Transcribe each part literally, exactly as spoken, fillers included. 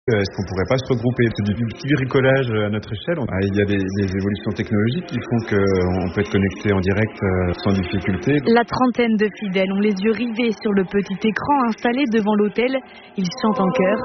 Est-ce qu'on pourrait pas se regrouper? C'est du petit bricolage à notre échelle. Il y a des, des évolutions technologiques qui font qu'on peut être connecté en direct sans difficulté. La trentaine de fidèles ont les yeux rivés sur le petit écran installé devant l'autel. Ils chantent en chœur.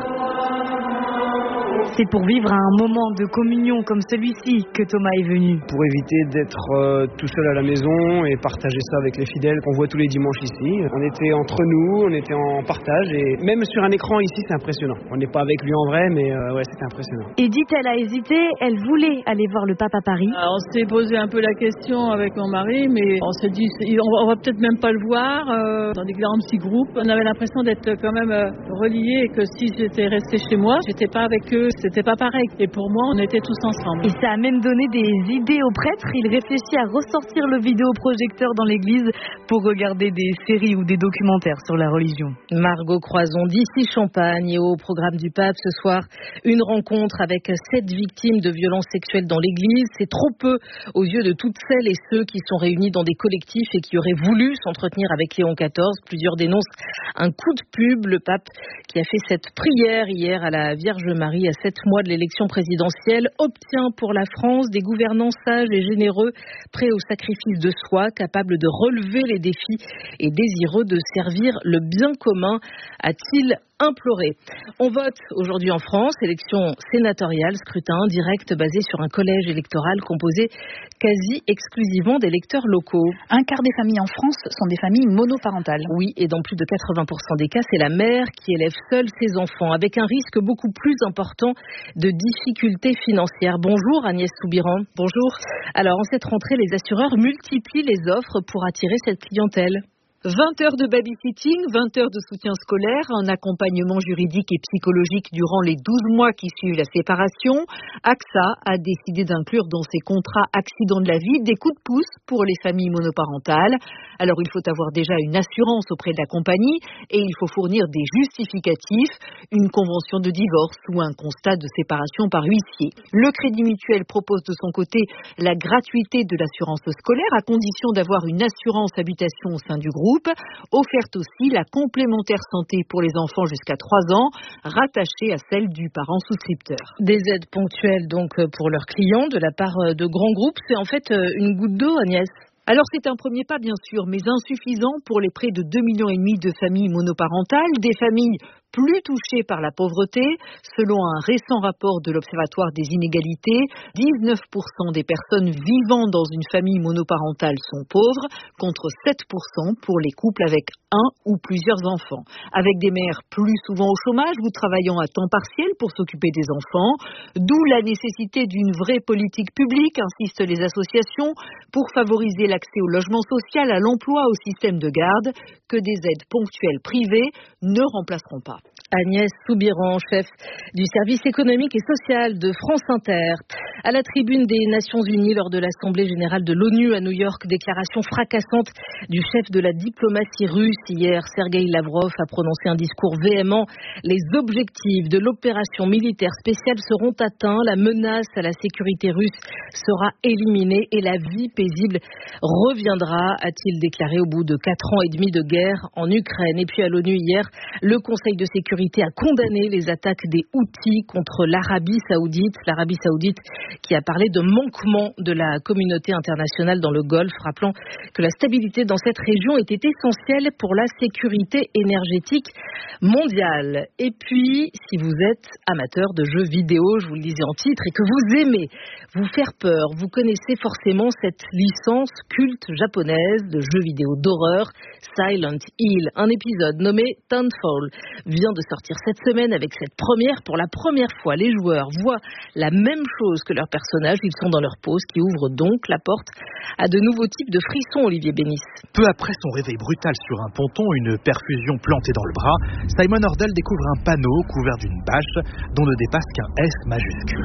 C'est pour vivre un moment de communion comme celui-ci que Thomas est venu. Pour éviter d'être euh, tout seul à la maison et partager ça avec les fidèles qu'on voit tous les dimanches ici. On était entre nous, on était en partage et même sur un écran ici c'est impressionnant. On n'est pas avec lui en vrai mais euh, ouais c'était impressionnant. Edith, elle a hésité, elle voulait aller voir le pape à Paris. Alors, on s'est posé un peu la question avec mon mari mais on s'est dit on va, on va peut-être même pas le voir euh, dans des grands petits groupes. On avait l'impression d'être quand même euh, reliés et que si j'étais restée chez moi, j'étais pas avec eux. C'était pas pareil. Et pour moi, on était tous ensemble. Et ça a même donné des idées au prêtre. Il réfléchit à ressortir le vidéoprojecteur dans l'église pour regarder des séries ou des documentaires sur la religion. Margot Croison d'ici Champagne et au programme du pape ce soir, une rencontre avec sept victimes de violences sexuelles dans l'église. C'est trop peu aux yeux de toutes celles et ceux qui sont réunis dans des collectifs et qui auraient voulu s'entretenir avec Léon quatorze. Plusieurs dénoncent un coup de pub. Le pape qui a fait cette prière hier à la Vierge Marie à sept mois de l'élection présidentielle obtient pour la France des gouvernants sages et généreux, prêts au sacrifice de soi, capables de relever les défis et désireux de servir le bien commun, a-t-il imploré. On vote aujourd'hui en France, élection sénatoriale, scrutin indirect basé sur un collège électoral composé quasi exclusivement d'électeurs locaux. Un quart des familles en France sont des familles monoparentales. Oui, et dans plus de quatre-vingts pour cent des cas, c'est la mère qui élève seule ses enfants, avec un risque beaucoup plus important de difficultés financières. Bonjour Agnès Soubiran. Bonjour. Alors en cette rentrée, les assureurs multiplient les offres pour attirer cette clientèle. vingt heures de babysitting, vingt heures de soutien scolaire, un accompagnement juridique et psychologique durant les douze mois qui suivent la séparation. A X A a décidé d'inclure dans ses contrats accidents de la vie des coups de pouce pour les familles monoparentales. Alors il faut avoir déjà une assurance auprès de la compagnie et il faut fournir des justificatifs, une convention de divorce ou un constat de séparation par huissier. Le Crédit Mutuel propose de son côté la gratuité de l'assurance scolaire à condition d'avoir une assurance habitation au sein du groupe. Offerte aussi la complémentaire santé pour les enfants jusqu'à trois ans, rattachée à celle du parent souscripteur. Des aides ponctuelles donc pour leurs clients de la part de grands groupes, c'est en fait une goutte d'eau, Agnès. Alors c'est un premier pas bien sûr, mais insuffisant pour les près de deux virgule cinq millions de familles monoparentales, des familles plus touchées par la pauvreté. Selon un récent rapport de l'Observatoire des inégalités, dix-neuf pour cent des personnes vivant dans une famille monoparentale sont pauvres, contre sept pour cent pour les couples avec un ou plusieurs enfants. Avec des mères plus souvent au chômage ou travaillant à temps partiel pour s'occuper des enfants, d'où la nécessité d'une vraie politique publique, insistent les associations, pour favoriser l'accès au logement social, à l'emploi, au système de garde, que des aides ponctuelles privées ne remplaceront pas. Agnès Soubiran, chef du service économique et social de France Inter. À la tribune des Nations Unies lors de l'Assemblée générale de l'ONU à New York, déclaration fracassante du chef de la diplomatie russe. Hier, Sergueï Lavrov a prononcé un discours véhément. Les objectifs de l'opération militaire spéciale seront atteints. La menace à la sécurité russe sera éliminée et la vie paisible reviendra, a-t-il déclaré au bout de quatre ans et demi de guerre en Ukraine. Et puis à l'ONU hier, le Conseil de sécurité a condamné les attaques des Houthis contre l'Arabie Saoudite. L'Arabie Saoudite qui a parlé de manquement de la communauté internationale dans le Golfe, rappelant que la stabilité dans cette région était essentielle pour la sécurité énergétique mondiale. Et puis, si vous êtes amateur de jeux vidéo, je vous le disais en titre, et que vous aimez vous faire peur, vous connaissez forcément cette licence culte japonaise de jeux vidéo d'horreur, Silent Hill. Un épisode nommé Townfall vient de sortir cette semaine avec cette première. Pour la première fois, les joueurs voient la même chose que leurs personnages. Ils sont dans leur pose, qui ouvre donc la porte à de nouveaux types de frissons, Olivier Bénis. Peu après son réveil brutal sur un ponton, une perfusion plantée dans le bras, Simon Hordle découvre un panneau couvert d'une bâche dont ne dépasse qu'un S majuscule.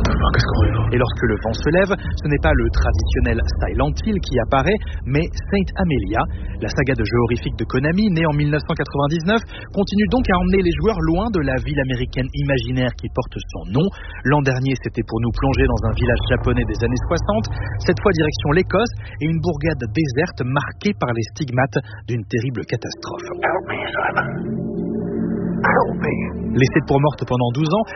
Et lorsque le vent se lève, ce n'est pas le traditionnel Silent Hill qui apparaît, mais Saint Amelia. La saga de jeux horrifiques de Konami, née en dix-neuf cent quatre-vingt-dix-neuf, continue donc à emmener les joueurs loin de la ville américaine imaginaire qui porte son nom. L'an dernier, c'était pour nous plonger dans un village japonais des années soixante, cette fois direction l'Écosse et une bourgade déserte marquée par les stigmates d'une terrible catastrophe. Laissée pour morte pendant douze ans,